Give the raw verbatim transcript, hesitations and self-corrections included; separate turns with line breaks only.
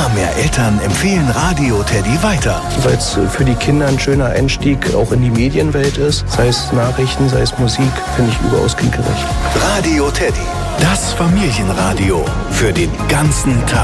Immer mehr Eltern empfehlen Radio Teddy weiter.
Weil es für die Kinder ein schöner Einstieg auch in die Medienwelt ist. Sei es Nachrichten, sei es Musik, finde ich überaus kindgerecht.
Radio Teddy, das Familienradio für den ganzen Tag.